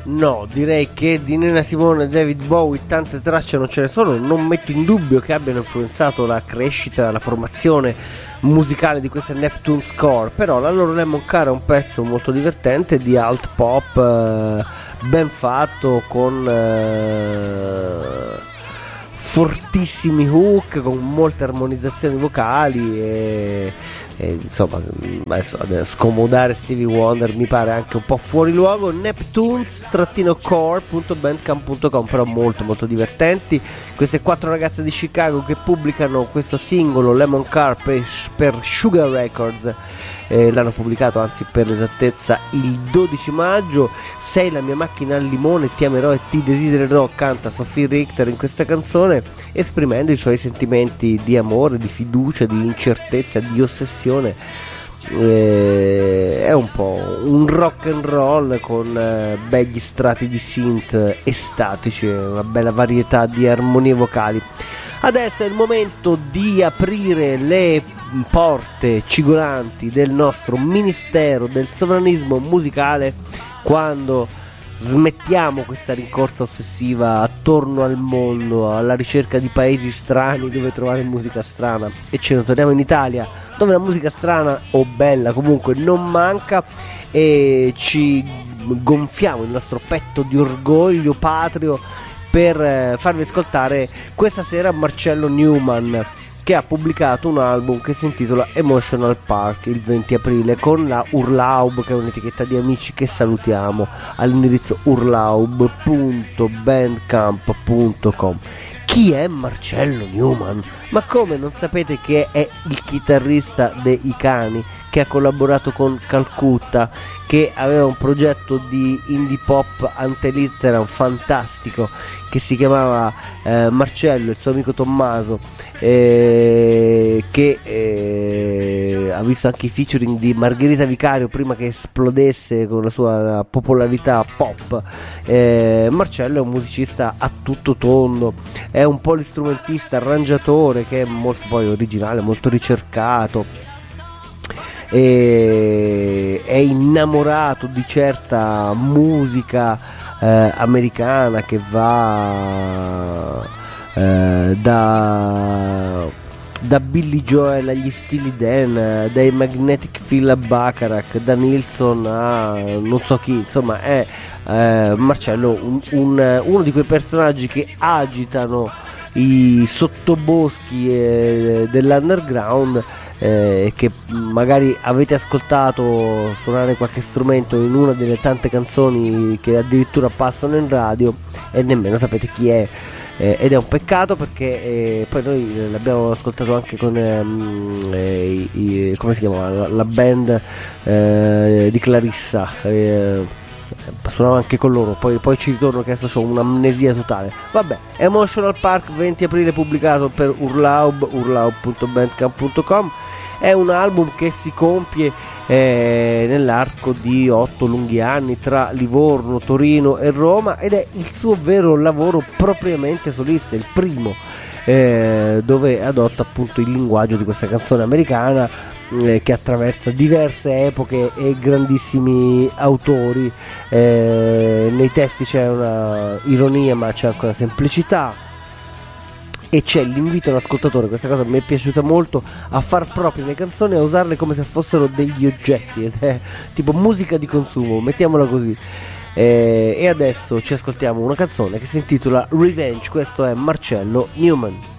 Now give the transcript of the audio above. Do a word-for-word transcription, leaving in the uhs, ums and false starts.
No, direi che di Nina Simone e David Bowie tante tracce non ce ne sono. Non metto in dubbio che abbiano influenzato la crescita, la formazione musicale di questa Neptune Score, però la loro Lemon Car è un pezzo molto divertente di alt pop, eh, ben fatto, con eh, fortissimi hook, con molte armonizzazioni vocali e, e insomma adesso, adesso scomodare Stevie Wonder mi pare anche un po' fuori luogo. Neptunes core punto bandcamp punto com, però molto molto divertenti queste quattro ragazze di Chicago che pubblicano questo singolo Lemon Car per, per Sugar Records. Eh, l'hanno pubblicato, anzi per l'esattezza il dodici maggio. Sei la mia macchina al limone, ti amerò e ti desidererò, canta Sophie Richter in questa canzone, esprimendo i suoi sentimenti di amore, di fiducia, di incertezza, di ossessione. Eh, è un po' un rock and roll con eh, begli strati di synth estatici, una bella varietà di armonie vocali. Adesso è il momento di aprire le porte cigolanti del nostro Ministero del Sovranismo Musicale, quando smettiamo questa rincorsa ossessiva attorno al mondo alla ricerca di paesi strani dove trovare musica strana, e ce ne torniamo in Italia, dove la musica strana o bella comunque non manca, e ci gonfiamo il nostro petto di orgoglio patrio per farvi ascoltare questa sera Marcello Newman, che ha pubblicato un album che si intitola Emotional Park il venti aprile con la Urlaub, che è un'etichetta di amici che salutiamo, all'indirizzo urlaub punto bandcamp punto com. Chi è Marcello Newman? Ma come non sapete che è il chitarrista dei Cani, che ha collaborato con Calcutta, che aveva un progetto di indie pop antelitteram fantastico che si chiamava eh, Marcello, il suo amico Tommaso, eh, che eh, ha visto anche i featuring di Margherita Vicario prima che esplodesse con la sua popolarità pop. eh, Marcello è un musicista a tutto tondo, è un polistrumentista, arrangiatore, che è molto poi originale, molto ricercato, e è innamorato di certa musica eh, americana che va eh, da da Billy Joel agli Steely Dan, dai Magnetic Field a Bacharach, da Nilsson a non so chi, insomma è eh, Marcello un, un, uno di quei personaggi che agitano i sottoboschi eh, dell'underground, eh, che magari avete ascoltato suonare qualche strumento in una delle tante canzoni che addirittura passano in radio e nemmeno sapete chi è. Eh, ed è un peccato, perché eh, poi noi l'abbiamo ascoltato anche con ehm, eh, i, i, come si chiama la, la band eh, di Clarissa, eh, suonava anche con loro, poi, poi ci ritorno che adesso ho un'amnesia totale. Vabbè, Emotional Park venti aprile pubblicato per Urlaub, urlaub punto bandcamp punto com. È un album che si compie eh, nell'arco di otto lunghi anni tra Livorno, Torino e Roma, ed è il suo vero lavoro propriamente solista, il primo eh, dove adotta appunto il linguaggio di questa canzone americana eh, che attraversa diverse epoche e grandissimi autori. Eh, nei testi c'è una ironia, ma c'è anche una semplicità, e c'è l'invito all'ascoltatore, questa cosa mi è piaciuta molto, a far proprie le canzoni e a usarle come se fossero degli oggetti, ed è tipo musica di consumo, mettiamola così. Eh, e adesso ci ascoltiamo una canzone che si intitola Revenge, questo è Marcello Newman.